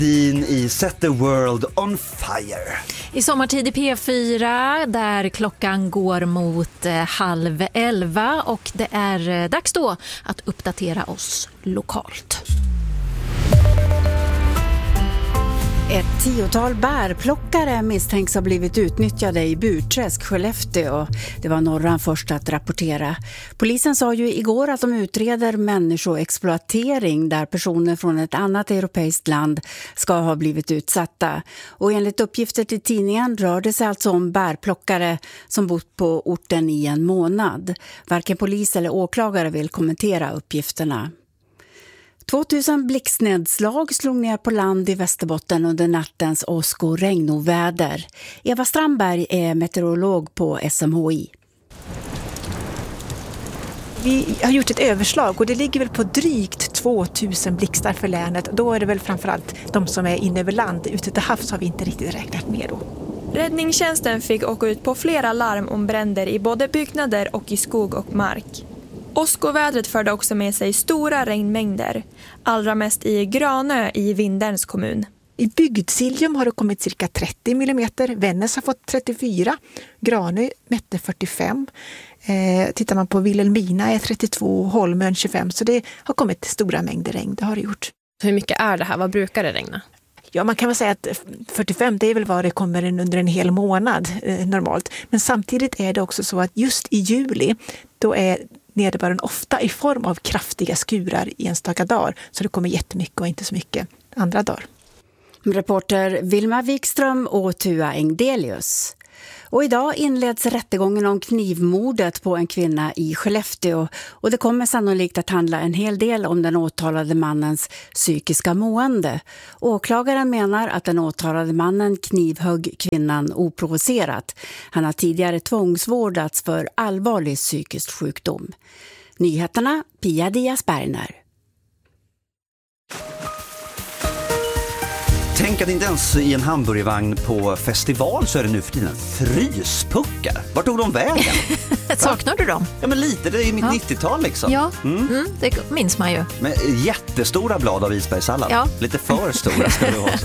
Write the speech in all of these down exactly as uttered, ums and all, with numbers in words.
I Set the World on Fire. I sommartid i P fyra där klockan går mot eh, halv elva och det är eh, dags då att uppdatera oss lokalt. Ett tiotal bärplockare misstänks ha blivit utnyttjade i Burträsk, Skellefteå. Det var Norran först att rapportera. Polisen sa ju igår att de utreder människoexploatering där personer från ett annat europeiskt land ska ha blivit utsatta. Och enligt uppgifter till tidningen rör det sig alltså om bärplockare som bott på orten i en månad. Varken polis eller åklagare vill kommentera uppgifterna. tvåtusen blixtnedslag slog ner på land i Västerbotten under nattens åsk- och regnoväder. Eva Strandberg är meteorolog på S M H I. Vi har gjort ett överslag och det ligger väl på drygt tvåtusen blixtar för länet. Då är det väl framförallt de som är inne över land. Ute till havs har vi inte riktigt räknat med då. Räddningstjänsten fick åka ut på flera larm om bränder i både byggnader och i skog och mark. Åskovädret förde också med sig stora regnmängder, allra mest i Granö i Vindelns kommun. I Bygdsiljum har det kommit cirka trettio millimeter, Vännäs har fått trettiofyra, Granö mätte fyrtiofem. Eh, tittar man på Vilhelmina är trettiotvå, Holmön tjugofem, så det har kommit stora mängder regn, det har det gjort. Hur mycket är det här? Vad brukar det regna? Ja, man kan väl säga att fyrtiofem det är väl vad det kommer en under en hel månad eh, normalt. Men samtidigt är det också så att just i juli då är nederbörden ofta i form av kraftiga skurar i enstaka dagar. Så det kommer jättemycket och inte så mycket andra dagar. Reporter Vilma Wikström och Tua Engdelius. Och idag inleds rättegången om knivmordet på en kvinna i Skellefteå och det kommer sannolikt att handla en hel del om den åtalade mannens psykiska mående. Åklagaren menar att den åtalade mannen knivhögg kvinnan oprovocerat. Han har tidigare tvångsvårdats för allvarlig psykisk sjukdom. Nyheterna, Pia Diaz-Berner. Tänk att inte ens i en hamburgervagn på festival så är det nu för tiden fryspuckar. Vart tog de vägen? Saknar du dem? Ja, men lite. Det är ju mitt ja. nittiotal liksom. Ja, mm. Mm, det minns man ju. Men jättestora blad av isbergssallad. Ja. Lite för stora ska det vara så.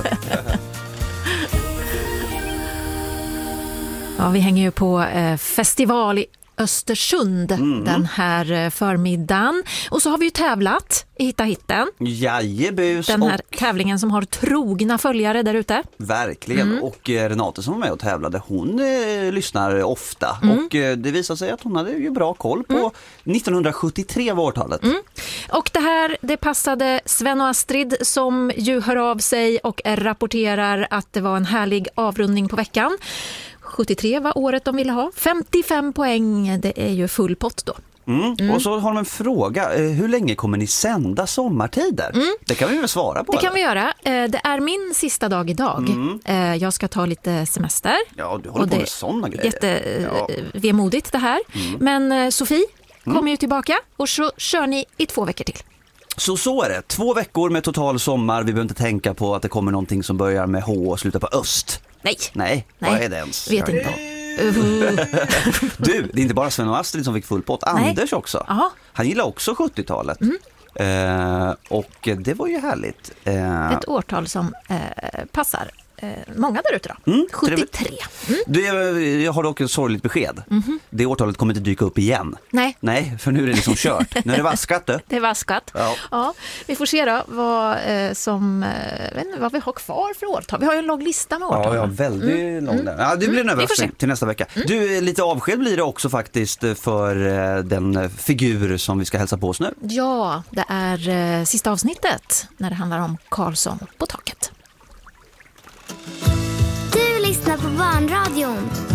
Ja, vi hänger ju på eh, festival i Östersund mm. den här förmiddagen. Och så har vi ju tävlat i Hitta Hitten. Jajebus. Den här och... tävlingen som har trogna följare där ute. Verkligen. Mm. Och Renate som var med och tävlade, hon eh, lyssnar ofta. Mm. Och eh, det visade sig att hon hade ju bra koll på mm. nittonhundrasjuttiotre var årtalet. Mm. Och det här, det passade Sven och Astrid som ju hör av sig och rapporterar att det var en härlig avrundning på veckan. sjuttiotre var året de ville ha. femtiofem poäng, det är ju full pott då. Mm. Mm. Och så har de en fråga. Hur länge kommer ni sända sommartider? Mm. Det kan vi väl svara på? Det eller? kan vi göra. Det är min sista dag idag. Mm. Jag ska ta lite semester. Ja, du håller på med sådana grejer. Jättevemodigt det här. Mm. Men Sofie kommer mm. ju tillbaka och så kör ni i två veckor till. Så så är det. Två veckor med total sommar. Vi behöver inte tänka på att det kommer någonting som börjar med H och slutar på öst. Nej. Nej, Nej. Vad är det ens? Vet inte. Du, det är inte bara Sven och Astrid som fick full pott. Nej. Anders också. Aha. Han gillar också sjuttiotalet. Mm. Eh, och det var ju härligt. Eh, Ett årtal som eh, passar eh, många där ute då. Mm, sjuttiotre. Mm. Du, jag har dock ett sorgligt besked. Mm-hmm. Det årtalet kommer inte dyka upp igen. Nej. Nej, för nu är det liksom kört. Nu är det vaskat. Du. Det är vaskat. Ja. Ja, vi får se då vad, eh, som, eh, vet inte, vad vi har kvar för årtal. Vi har ju en lång lista med årtal. Ja, ja väldigt mm. lång där. Ja, det blir en överraskning till nästa vecka. Mm. Du, lite avsked blir det också faktiskt för eh, den figur som vi ska hälsa på oss nu. Ja, det är eh, sista avsnittet när det handlar om Karlsson på taket. Du lyssnar på Barnradion.